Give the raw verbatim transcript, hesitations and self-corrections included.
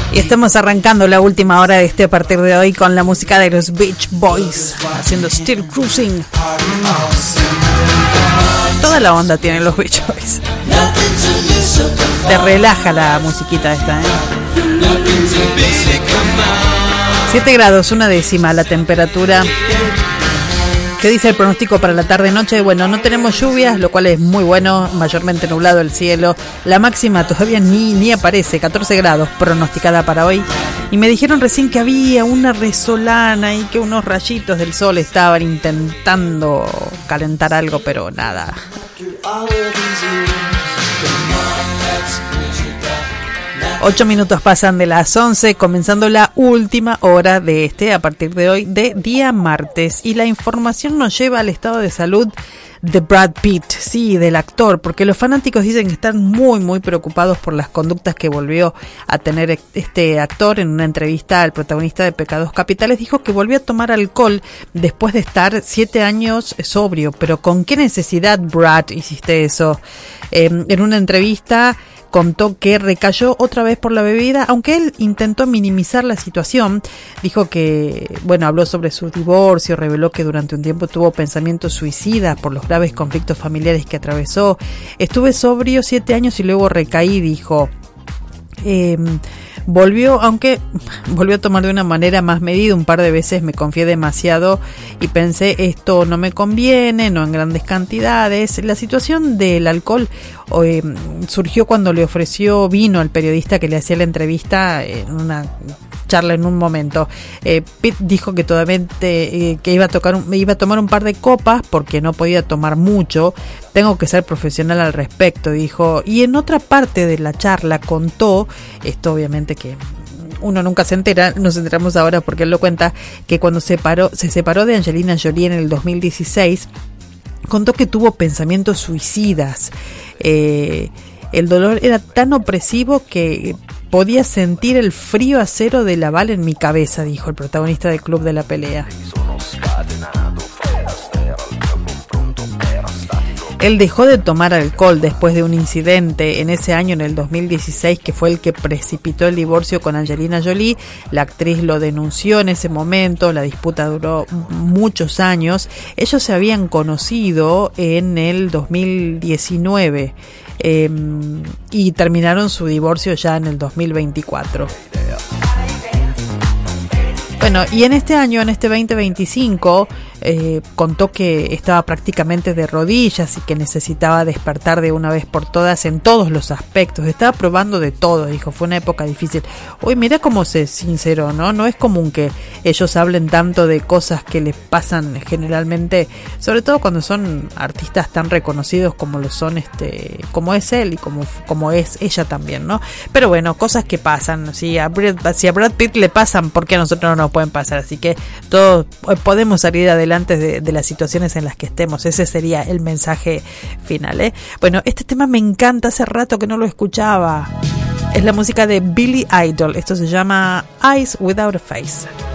Y estamos arrancando la última hora de este a partir de hoy con la música de los Beach Boys haciendo Still Cruising. Toda la onda tienen los Beach Boys. Te relaja la musiquita esta, ¿eh? siete grados, una décima la temperatura. ¿Qué dice el pronóstico para la tarde-noche? Bueno, no tenemos lluvias, lo cual es muy bueno, mayormente nublado el cielo. La máxima todavía ni, ni aparece, catorce grados pronosticada para hoy. Y me dijeron recién que había una resolana y que unos rayitos del sol estaban intentando calentar algo, pero nada. Ocho minutos pasan de las once, comenzando la última hora de este, a partir de hoy, de día martes. Y la información nos lleva al estado de salud de Brad Pitt, sí, del actor, porque los fanáticos dicen que están muy, muy preocupados por las conductas que volvió a tener este actor. En una entrevista al protagonista de Pecados Capitales dijo que volvió a tomar alcohol después de estar siete años sobrio. Pero ¿con qué necesidad, Brad, hiciste eso? Eh, en una entrevista contó que recayó otra vez por la bebida, aunque él intentó minimizar la situación. Dijo que, bueno, habló sobre su divorcio, reveló que durante un tiempo tuvo pensamientos suicidas por los graves conflictos familiares que atravesó. Estuve sobrio siete años y luego recaí, dijo. Eh, volvió, aunque volvió a tomar de una manera más medida. Un par de veces me confié demasiado y pensé, esto no me conviene, no en grandes cantidades. La situación del alcohol eh, surgió cuando le ofreció vino al periodista que le hacía la entrevista en una charla en un momento. Eh, Pitt dijo que todavía eh, que iba a tocar un, iba a tomar un par de copas porque no podía tomar mucho. Tengo que ser profesional al respecto, dijo. Y en otra parte de la charla contó, esto obviamente que uno nunca se entera, nos enteramos ahora porque él lo cuenta, que cuando se, paró, se separó de Angelina Jolie en el dos mil dieciséis, contó que tuvo pensamientos suicidas. Eh, el dolor era tan opresivo que podía sentir el frío acero de la bala en mi cabeza, dijo el protagonista del Club de la Pelea. Él dejó de tomar alcohol después de un incidente en ese año, en el dos mil dieciséis, que fue el que precipitó el divorcio con Angelina Jolie. La actriz lo denunció en ese momento, la disputa duró muchos años. Ellos se habían conocido en el dos mil diecinueve eh, y terminaron su divorcio ya en el dos mil veinticuatro. Bueno, y en este año, en este veinte veinticinco, eh, contó que estaba prácticamente de rodillas y que necesitaba despertar de una vez por todas en todos los aspectos. Estaba probando de todo, dijo, fue una época difícil. Hoy mira cómo se sinceró, ¿no? No es común que ellos hablen tanto de cosas que les pasan generalmente, sobre todo cuando son artistas tan reconocidos como lo son, este, como es él y como, como es ella también, ¿no? Pero bueno, cosas que pasan. Si a Brad, si a Brad Pitt le pasan, ¿por qué a nosotros no nos pueden pasar? Así que todos podemos salir adelante de, de las situaciones en las que estemos. Ese sería el mensaje final, ¿eh? Bueno, este tema me encanta, hace rato que no lo escuchaba. Es la música de Billy Idol. Esto se llama Eyes Without a Face.